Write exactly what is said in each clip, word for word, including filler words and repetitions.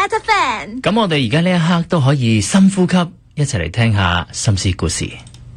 Cat Fan。 咁我哋而家呢一刻都可以深呼吸，一齊嚟聽下心思故事。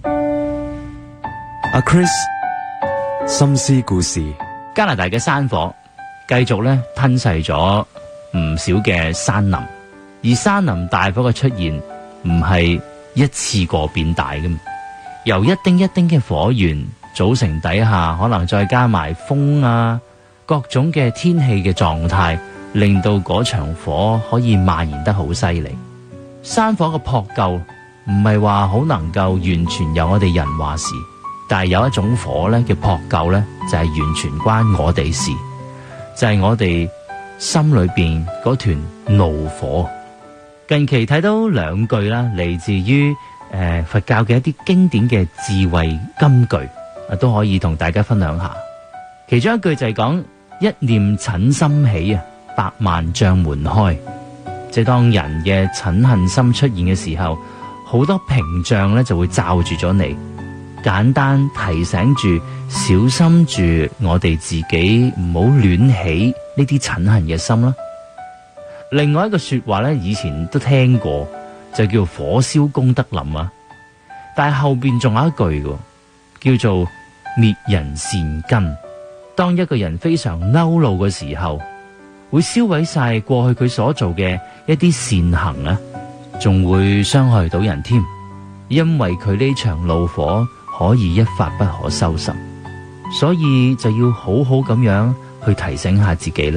阿 Chris 心思故事。 加拿大嘅山火繼續咧吞噬咗唔少嘅山林，而山林大火嘅出現唔係一次過變大嘅，由一丁一丁嘅火源組成底下，可能再加埋風啊，各種嘅天氣嘅狀態，令到嗰場火可以蔓延得好犀利。山火嘅撲救唔係話好能夠完全由我哋人話事，但係有一種火咧嘅撲救咧就係完全關我哋事，就係我哋心裏邊嗰團怒火。近期睇到兩句啦，嚟自於誒、呃、佛教嘅一啲經典嘅智慧金句，啊都可以同大家分享下。其中一句就係講一念嗔心起啊，百萬障門開。即係當人嘅嗔恨心出現嘅時候，好多屏障咧就會罩住咗你。簡單提醒住，小心住我哋自己，唔好亂起呢啲嗔恨嘅心啦。另外一個說話咧，以前都聽過，就叫火燒功德林啊。但係後邊仲有一句嘅，叫做滅人善根。當一個人非常嬲怒嘅時候，會燒毀晒過去佢所做嘅一啲善行啊，仲會傷害到人添。因為佢呢場怒火可以一發不可收拾，所以就要好好咁樣去提醒下自己啦。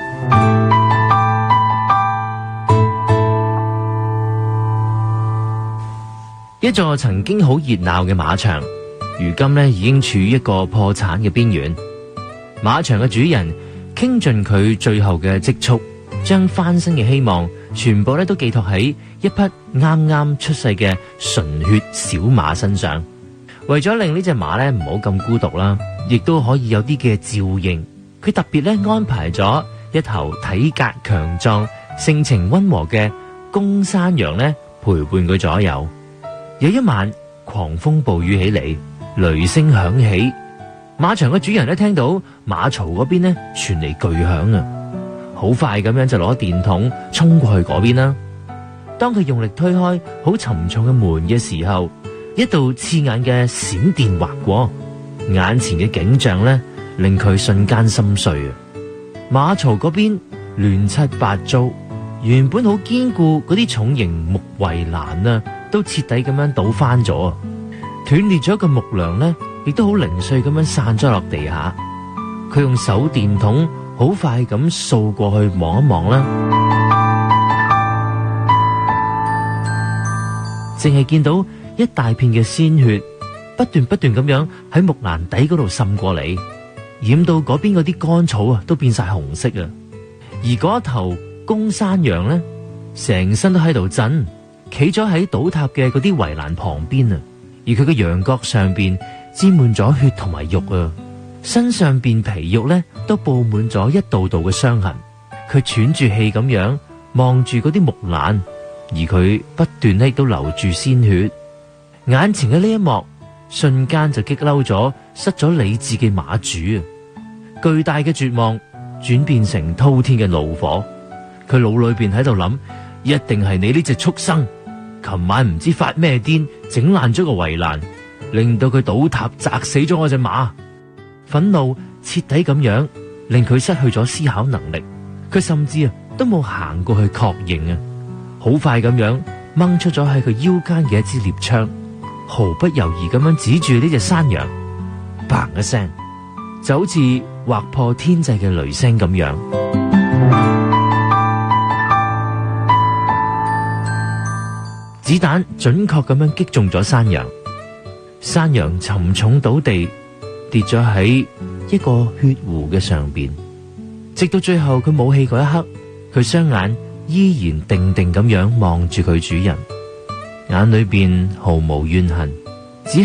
一座曾經好熱鬧嘅馬場，如今呢已經處於一個破產嘅邊緣。馬場嘅主人傾盡佢最後嘅積蓄，將翻身嘅希望全部咧都寄託喺一匹啱啱出世嘅純血小馬身上。為咗令呢隻馬咧唔好咁孤獨啦，亦都可以有啲嘅照應，佢特別咧安排咗一頭體格強壯、性情溫和嘅公山羊咧陪伴佢左右。有一晚，狂風暴雨起嚟，雷聲響起，馬場嘅主人咧聽到馬槽嗰邊咧傳嚟巨響啊，好快咁樣就攞電筒衝過去嗰邊啦。當佢用力推開好沉重嘅門嘅時候，一道刺眼嘅閃電劃過，眼前嘅景象咧令佢瞬間心碎啊！馬槽嗰邊亂七八糟，原本好堅固嗰啲重型木圍欄啊，都徹底咁樣倒翻咗，斷裂咗一個木樑咧，亦都好零碎咁樣散咗落地下。佢用手電筒好快咁掃過去望一望啦，淨係見到一大片嘅鮮血不斷不斷咁樣喺木欄底嗰度滲過嚟，染到嗰邊嗰啲乾草啊都變晒紅色啊。而嗰一頭公山羊咧，成身都喺度震，企咗喺倒塌嘅嗰啲圍欄旁邊啊。而佢嘅羊角上邊沾滿咗血同埋肉啊，身上邊皮肉咧都布滿咗一道道嘅傷痕。佢喘住氣咁樣望住嗰啲木欄，而佢不斷咧都流住鮮血。眼前嘅呢一幕瞬間就激嬲咗失咗理智嘅馬主啊！巨大嘅絕望轉變成滔天嘅怒火，佢腦裏邊喺度諗，一定係你呢隻畜生，琴晚唔知發咩癲，整爛咗個圍欄，令到佢倒塌砸死咗我隻馬。憤怒徹底咁樣令佢失去咗思考能力，佢甚至啊都冇行過去確認啊，好快咁樣掹出咗喺佢腰間嘅一支獵槍，毫不猶豫咁樣指住呢隻山羊，砰一聲，就好似劃破天際嘅雷聲咁樣。子彈準確咁樣擊中咗山羊，山羊沉重倒地，跌咗喺一個血湖嘅上邊。直到最後佢冇氣嗰一刻，佢雙眼依然定定咁樣望住佢主人，眼裏邊毫無怨恨。